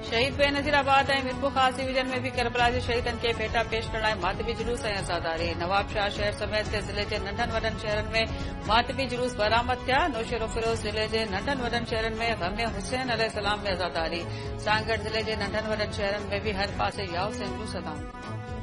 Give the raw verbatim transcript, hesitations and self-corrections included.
शहीद बेनज़ीराबाद ऐं मीरपुर ख़ास डिवीजन में भी करबला जे शहीदनि खे भेटा पेश करण लाइ मातमी जुलूस ऐं अज़ादारी। नवाबशाह शहर समेत ज़िले जे नंढनि वॾनि शहरनि में मातमी जुलूस बरामद थिया। नौशेरो फिरोज़ ज़िले जे नंढनि वॾनि शहरनि में ग़म हुसैन अलैहिस्सलाम में अज़ादारी। सानगढ़ ज़िले जे नंढनि वॾनि शहरनि में भी हर पासे याउस ऐं जुलूस अदाऊं।